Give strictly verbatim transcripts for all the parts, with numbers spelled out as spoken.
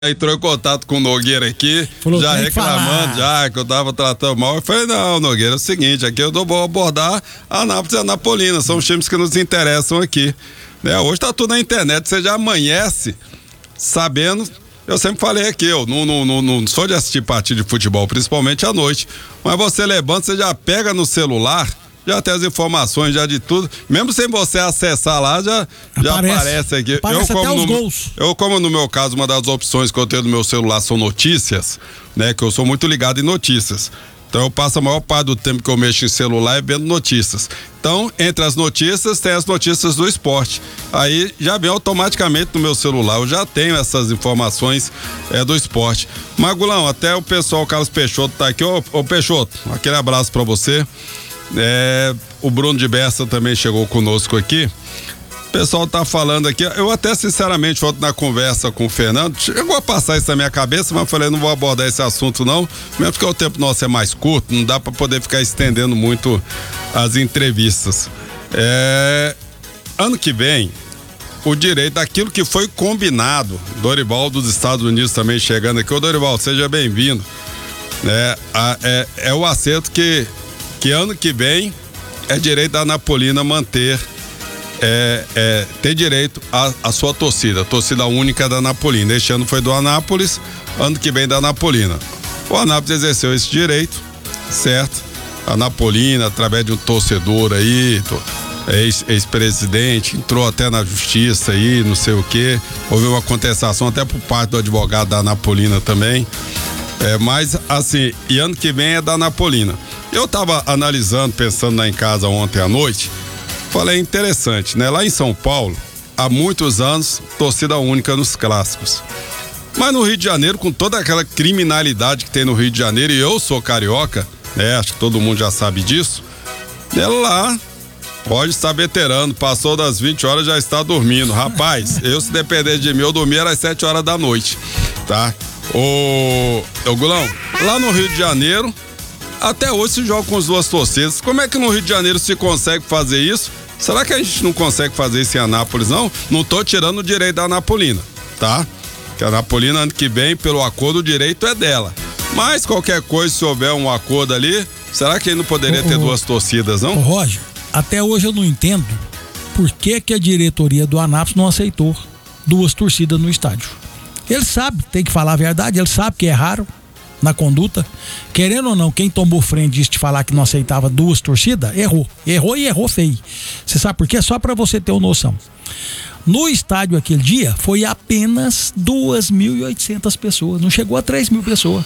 entrou em contato com o Nogueira aqui, Falou, já reclamando, já que eu tava tratando mal. Eu falei, não, Nogueira, é o seguinte, aqui eu vou abordar a Anápolis e a Anapolina, são os times que nos interessam aqui. Né? Hoje tá tudo na internet, você já amanhece sabendo. Eu sempre falei aqui, eu não, não, não, não sou de assistir partida de futebol, principalmente à noite, mas você levanta, você já pega no celular, já tem as informações, já de tudo, mesmo sem você acessar lá, já aparece, já aparece aqui. Aparece eu, até como os no, gols. Eu, como no meu caso, uma das opções que eu tenho no meu celular são notícias, né, que eu sou muito ligado em notícias. Então eu passo a maior parte do tempo que eu mexo em celular é vendo notícias. Então, entre as notícias, tem as notícias do esporte. Aí já vem automaticamente no meu celular, eu já tenho essas informações é, do esporte. Magulão, até o pessoal, o Carlos Peixoto tá aqui. Ô, ô Peixoto, aquele abraço pra você. É, o Bruno de Bessa também chegou conosco aqui. O pessoal tá falando aqui, eu até sinceramente ontem na conversa com o Fernando, chegou a passar isso na minha cabeça, mas falei, não vou abordar esse assunto não, mesmo porque o tempo nosso é mais curto, não dá para poder ficar estendendo muito as entrevistas. É, ano que vem, o direito daquilo que foi combinado, Dorival dos Estados Unidos também chegando aqui. Ô Dorival, seja bem-vindo. É, é, é o acerto que, que ano que vem é direito da Anapolina manter É, é, ter direito à sua torcida, torcida única da Anapolina. Este ano foi do Anápolis, ano que vem da Anapolina. O Anápolis exerceu esse direito, certo? A Anapolina, através de um torcedor aí, ex, ex-presidente, entrou até na justiça aí, não sei o quê. Houve uma contestação até por parte do advogado da Anapolina também. É, mas assim, e ano que vem é da Anapolina. Eu tava analisando, pensando lá em casa ontem à noite. Falei, interessante, né? Lá em São Paulo, há muitos anos, torcida única nos clássicos. Mas no Rio de Janeiro, com toda aquela criminalidade que tem no Rio de Janeiro, e eu sou carioca, né? Acho que todo mundo já sabe disso. Né? Lá, pode estar veterano, passou das vinte horas, já está dormindo. Rapaz, eu se depender de mim, eu dormia às sete horas da noite, tá? Ô, ô Gulão, lá no Rio de Janeiro, até hoje se joga com as duas torcidas. Como é que no Rio de Janeiro se consegue fazer isso? Será que a gente não consegue fazer isso em Anápolis, não? Não tô tirando o direito da Anapolina, tá? Que a Anapolina, ano que vem, pelo acordo, o direito é dela. Mas qualquer coisa, se houver um acordo ali, será que ele não poderia ô, ter ô, duas torcidas, não? Ô, Roger, até hoje eu não entendo por que que a diretoria do Anápolis não aceitou duas torcidas no estádio. Ele sabe, tem que falar a verdade, ele sabe que é raro na conduta, querendo ou não, quem tomou frente disso de falar que não aceitava duas torcidas, errou, errou e errou feio. Você sabe por quê? Só para você ter uma noção. No estádio aquele dia foi apenas duas mil e oitocentas pessoas, não chegou a três mil pessoas.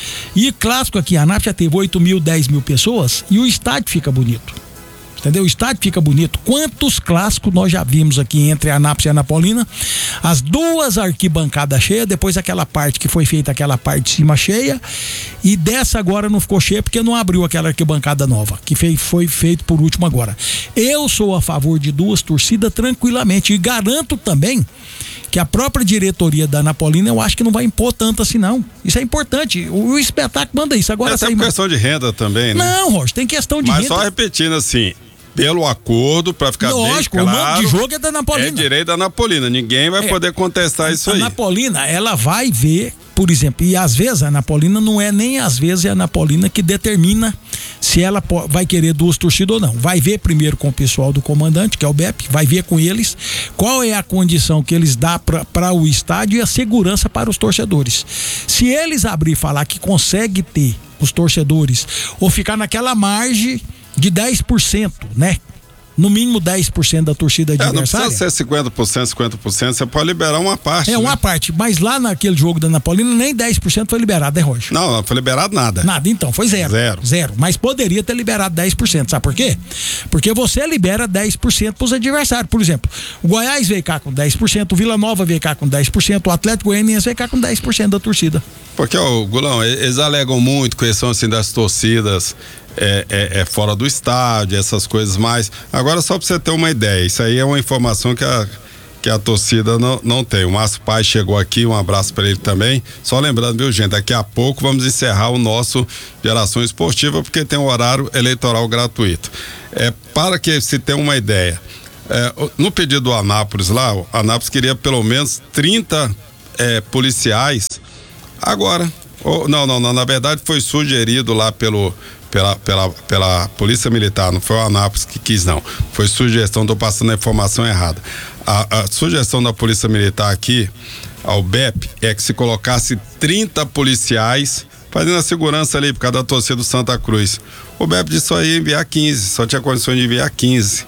E clássico aqui, a Anápolis já teve oito mil, dez mil pessoas e o estádio fica bonito. Entendeu? O estádio fica bonito. Quantos clássicos nós já vimos aqui entre a Anápolis e a Anapolina? As duas arquibancadas cheias, depois aquela parte que foi feita, aquela parte de cima cheia, e dessa agora não ficou cheia porque não abriu aquela arquibancada nova, que fei, foi feito por último agora. Eu sou a favor de duas torcidas tranquilamente e garanto também que a própria diretoria da Anapolina eu acho que não vai impor tanto assim não. Isso é importante, o, o espetáculo manda isso. Agora essa é por questão de renda também, né? Não, Rocha, tem questão de Mas renda. Mas só repetindo assim, pelo acordo, para ficar lógico, bem claro, o nome de jogo é da Anapolina. É direito da Anapolina, ninguém vai é, poder contestar isso a aí. A Anapolina, ela vai ver, por exemplo, e às vezes a Anapolina não é nem às vezes é a Anapolina que determina se ela vai querer duas torcidas ou não. Vai ver primeiro com o pessoal do comandante, que é o B E P, vai ver com eles qual é a condição que eles dão para o estádio e a segurança para os torcedores. Se eles abrir e falar que consegue ter os torcedores ou ficar naquela margem de dez por cento, né? No mínimo dez por cento da torcida adversária. É, não precisa ser cinquenta por cento, cinquenta por cento, você pode liberar uma parte. É, né? uma parte, mas lá naquele jogo da Anapolina nem dez por cento foi liberado, é, Roger? Não, não foi liberado nada. Nada, então, foi zero. Zero. Zero, mas poderia ter liberado dez por cento, sabe por quê? Porque você libera dez por cento pros adversários, por exemplo, o Goiás veio cá com dez por cento, o Vila Nova veio cá com dez por cento, o Atlético Goianiense veio cá com dez por cento da torcida. Porque, ó, Gulão, eles alegam muito questão assim das torcidas É, é, é fora do estádio, essas coisas mais. Agora, só pra você ter uma ideia, isso aí é uma informação que a, que a torcida não, não tem. O Márcio Paz chegou aqui, um abraço para ele também. Só lembrando, viu, gente, daqui a pouco vamos encerrar o nosso Geração Esportiva, porque tem um horário eleitoral gratuito. É, para que se tenha uma ideia, é, no pedido do Anápolis lá, o Anápolis queria pelo menos trinta é, policiais. Agora, oh, não, não, não, na verdade foi sugerido lá pelo, pela, pela, pela Polícia Militar, não foi o Anápolis que quis, não. Foi sugestão, estou passando a informação errada. A, a sugestão da Polícia Militar aqui, ao B E P, é que se colocasse trinta policiais fazendo a segurança ali por causa da torcida do Santa Cruz. O B E P disse só ia enviar quinze, só tinha condições de enviar quinze,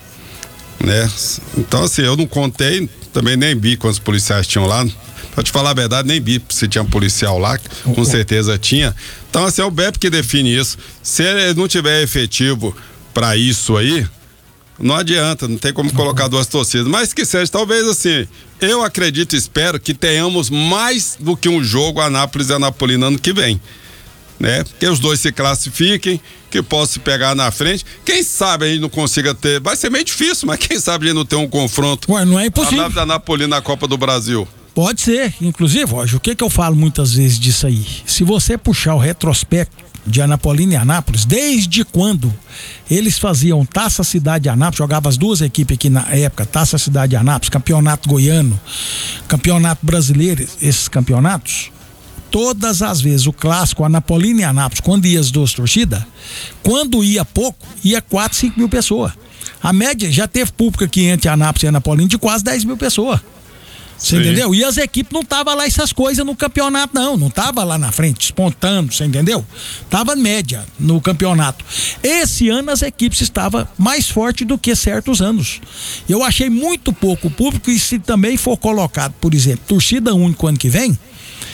né? Então assim, eu não contei, também nem vi quantos policiais tinham lá. Pra te falar a verdade, nem vi se tinha policial lá, com certeza tinha. Então assim, é o B E P que define isso. Se ele não tiver efetivo para isso aí, não adianta, não tem como colocar duas torcidas, mas que seja, talvez assim, eu acredito e espero que tenhamos mais do que um jogo Anápolis e Anapolina ano que vem, né? Que os dois se classifiquem, que possa se pegar na frente, quem sabe a gente não consiga ter, vai ser meio difícil, mas quem sabe a gente não ter um confronto. Ué, não é impossível. Anápolis e Anapolina na Copa do Brasil. Pode ser, inclusive, Roger, o que que eu falo muitas vezes disso aí? Se você puxar o retrospecto de Anapolina e Anápolis, desde quando eles faziam Taça Cidade de Anápolis, jogavam as duas equipes aqui na época, Taça Cidade de Anápolis, Campeonato Goiano, Campeonato Brasileiro, esses campeonatos, todas as vezes o clássico Anapolina e Anápolis, quando ia as duas torcidas, quando ia pouco, ia quatro, cinco mil pessoas. A média já teve público aqui entre Anápolis e Anapolina de quase dez mil pessoas. Você entendeu? E as equipes não estavam lá essas coisas no campeonato, não. Não tava lá na frente, espontando, você entendeu? Tava média no campeonato. Esse ano as equipes estavam mais fortes do que certos anos. Eu achei muito pouco público, e se também for colocado, por exemplo, torcida única ano que vem,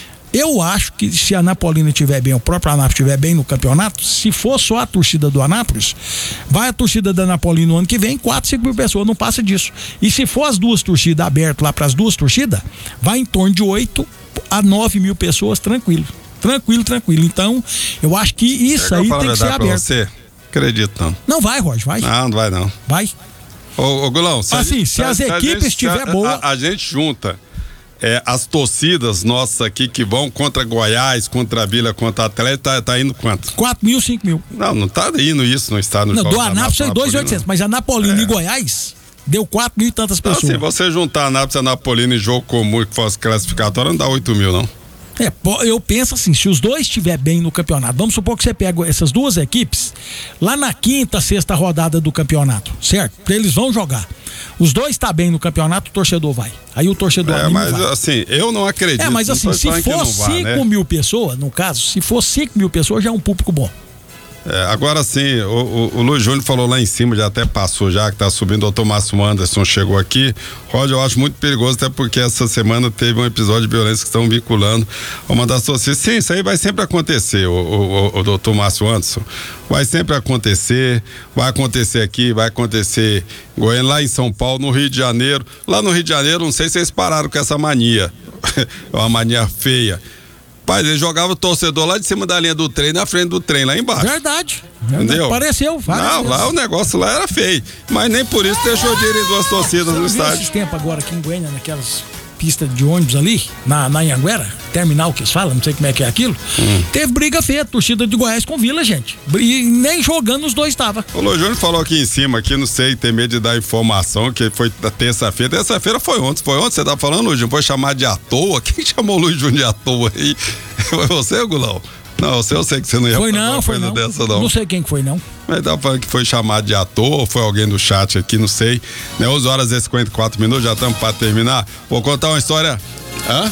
eu acho que se a Anapolina estiver bem, o próprio Anápolis estiver bem no campeonato, se for só a torcida do Anápolis, vai a torcida da Anapolina no ano que vem, quatro, cinco mil pessoas, não passa disso. E se for as duas torcidas abertas lá para as duas torcidas, vai em torno de oito a nove mil pessoas, tranquilo. Tranquilo, tranquilo. Então, eu acho que isso aí tem que ser aberto. Você? Acredito, não. Não vai, Roger, vai. Não, não vai não. Vai. Ô, ô Gulão, se assim, se, se as equipes estiver boa, a, a gente junta É, as torcidas nossas aqui que vão contra Goiás, contra a Vila, contra a Atlético, tá, tá indo quanto? quatro mil, cinco mil. Não, não tá indo isso no estado. Não, do Anápolis é dois mil e oitocentos, mas a Anapolina é. e Goiás deu quatro mil e tantas pessoas. Então, se você juntar Anápolis e Anapolina em jogo comum que fosse classificatório, não dá oito mil, não. É, eu penso assim, se os dois estiver bem no campeonato, vamos supor que você pega essas duas equipes lá na quinta, sexta rodada do campeonato, certo? Eles vão jogar. Os dois tá bem no campeonato, o torcedor vai. Aí o torcedor É, mas vai. assim, eu não acredito. É, mas assim, se for cinco mil pessoas, no caso, se for cinco mil pessoas, já é um público bom. É, agora sim, o, o, o Luiz Júnior falou lá em cima, já até passou já, que tá subindo, o doutor Márcio Anderson chegou aqui. Roger, eu acho muito perigoso, até porque essa semana teve um episódio de violência que estão vinculando a uma das torcidas. Sim, isso aí vai sempre acontecer, o, o, o doutor Márcio Anderson. Vai sempre acontecer, vai acontecer aqui, vai acontecer em Goiânia, lá em São Paulo, no Rio de Janeiro. Lá no Rio de Janeiro, não sei se vocês pararam com essa mania, uma mania feia. Pai, ele jogava o torcedor lá de cima da linha do trem, na frente do trem, lá embaixo. Verdade. Entendeu? Apareceu. Não, vezes. lá o negócio lá era feio. Mas nem por isso deixou de ir em duas torcidas no estádio. Esses tempos agora aqui em Goiânia, naquelas pistas de ônibus ali, na, na Anhanguera, terminal que eles falam, não sei como é que é aquilo, hum. teve briga feia, torcida de Goiás com Vila, gente. E nem jogando os dois estavam. O Luiz Júnior falou aqui em cima, aqui, não sei, tem medo de dar informação, que foi da terça-feira. Terça-feira foi ontem, foi ontem, você tá falando, Luiz Júnior? Foi chamado de à toa? Quem chamou o Luiz Júnior de à toa aí? Foi você, Gulão? Não, você eu sei que você não ia foi não, foi não. Dessa, não. Não sei quem que foi, não. Mas tava falando que foi chamado de ator, ou foi alguém do chat aqui, não sei. Né? onze horas e cinquenta e quatro minutos, já estamos para terminar. Vou contar uma história. Hã?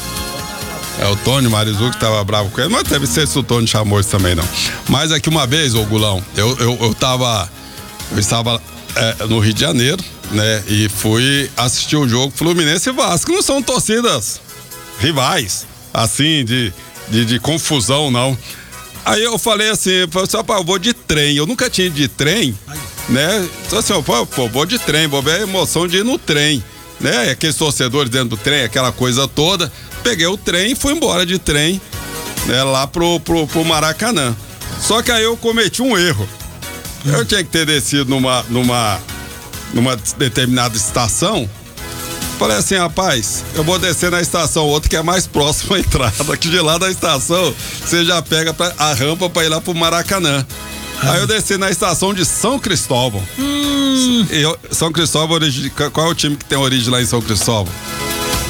É o Tony Marizu que tava bravo com ele, mas deve ser se o Tony chamou isso também, não. Mas aqui uma vez, ô Gulão, eu, eu, eu tava. Eu estava é, no Rio de Janeiro, né? E fui assistir o jogo Fluminense e Vasco. Não são torcidas rivais, assim, de. De, de confusão, não. Aí eu falei assim, só eu vou de trem. Eu nunca tinha ido de trem, né? Então assim, eu falei, pô, vou de trem, vou ver a emoção de ir no trem, né? Aqueles torcedores dentro do trem, aquela coisa toda. Peguei o trem e fui embora de trem, né? Lá pro, pro, pro Maracanã. Só que aí eu cometi um erro. Eu tinha que ter descido numa, numa, numa determinada estação. Falei assim, rapaz, eu vou descer na estação, outro que é mais próximo à entrada, aqui de lá da estação, você já pega pra, a rampa pra ir lá pro Maracanã. Ah. Aí eu desci na estação de São Cristóvão. Hum. Eu, São Cristóvão, qual é o time que tem origem lá em São Cristóvão?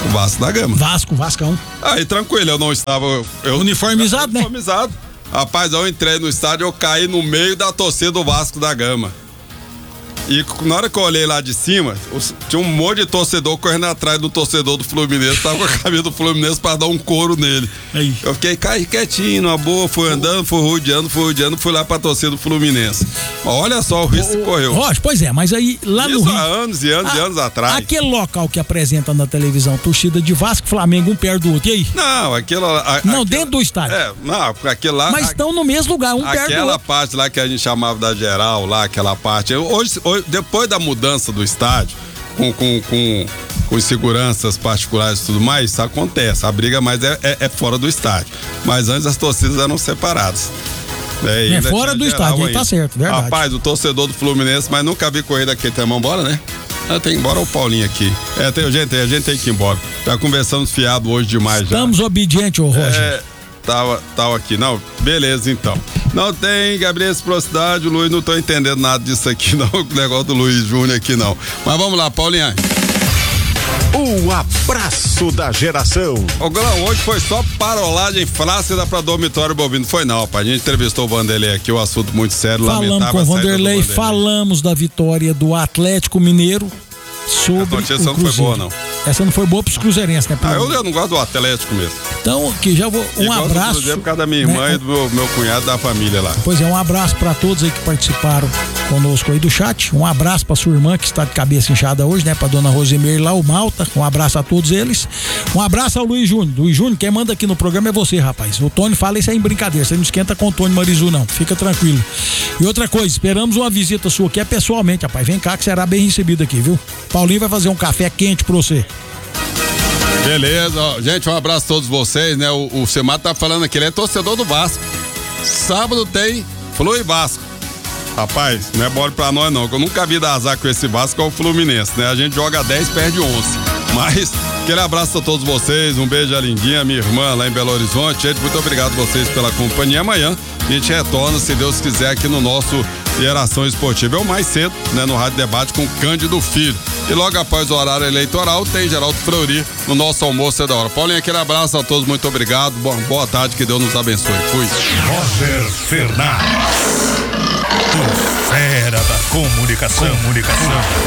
O Vasco da Gama. Vasco, Vascão. Aí tranquilo, eu não estava... Eu, uniformizado, né? Uniformizado. Rapaz, eu entrei no estádio, eu caí no meio da torcida do Vasco da Gama. E na hora que eu olhei lá de cima, tinha um monte de torcedor correndo atrás do torcedor do Fluminense, tava com a camisa do Fluminense pra dar um couro nele. Aí. Eu fiquei caí quietinho, numa boa, fui andando, fui rodeando, fui rodeando, fui lá pra torcida do Fluminense. Olha só o risco que correu. Rocha, pois é, mas aí lá Isso no Rio... há anos e anos a, e anos atrás. Aquele local que apresenta na televisão, torcida de Vasco e Flamengo, um perto do outro, e aí? Não, aquilo... A, não, aquilo, dentro do estádio. É, não, aquele lá... Mas estão no mesmo lugar, um perto do outro. Aquela parte lá que a gente chamava da geral, lá, aquela parte... Hoje, hoje depois da mudança mudança do estádio, com, com, com, com seguranças particulares e tudo mais, isso acontece. A briga mais é, é, é fora do estádio. Mas antes as torcidas eram separadas. É, é fora do estádio, aí tá certo, verdade. Rapaz, o torcedor do Fluminense, mas nunca vi corrida aqui. Tem mão embora, né? Ah, tem que ir embora o Paulinho aqui. É, tem gente, a gente tem que ir embora. Já conversamos fiado hoje demais. Estamos já. obedientes, ô Roger. É, tava, tava aqui. Não, beleza então. Não tem, Gabriel, reciprocidade, o Luiz, não tô entendendo nada disso aqui não, o negócio do Luiz Júnior aqui não. Mas vamos lá, Paulinha. O abraço da geração. Ô, Golão, hoje foi só parolagem flácida pra dormitório bobino. Foi não, rapaz. A gente entrevistou o Vanderlei aqui, o um assunto muito sério. Falamos com o Vanderlei, falamos da vitória do Atlético Mineiro sobre a notícia o não foi boa, não. Essa não foi boa pros cruzeirenses, né? Ah, eu, eu não gosto do Atlético mesmo. Então, que já vou. Um e abraço. Do Cruzeiro por causa da minha irmã, né? E do meu, meu cunhado, da família lá. Pois é, um abraço pra todos aí que participaram conosco aí do chat. Um abraço pra sua irmã que está de cabeça inchada hoje, né? Pra dona Rosemary lá, o Malta. Um abraço a todos eles. Um abraço ao Luiz Júnior. Luiz Júnior, quem manda aqui no programa é você, rapaz. O Tony fala isso aí em brincadeira. Você não esquenta com o Tony Marizu, não. Fica tranquilo. E outra coisa, esperamos uma visita sua aqui é pessoalmente, rapaz. Vem cá que será bem recebido aqui, viu? Paulinho vai fazer um café quente pra você. Beleza, ó, gente, um abraço a todos vocês, né? O, o Semar tá falando aqui, ele é torcedor do Vasco. Sábado tem Flu e Vasco. Rapaz, não é bola pra nós não, que eu nunca vi dar azar com esse Vasco, é o Fluminense, né? A gente joga dez, perde onze. Mas, aquele abraço a todos vocês, um beijo a Lindinha, minha irmã lá em Belo Horizonte. Gente, muito obrigado a vocês pela companhia. Amanhã a gente retorna, se Deus quiser, aqui no nosso Geração Esportiva. É o mais cedo, né? No Rádio Debate com Cândido Filho. E logo após o horário eleitoral, tem Geraldo Fleury no nosso almoço é da hora. Paulinho, aquele abraço a todos, muito obrigado. Boa, boa tarde, que Deus nos abençoe. Fui. Roger Fernandes, o fera da comunicação. comunicação.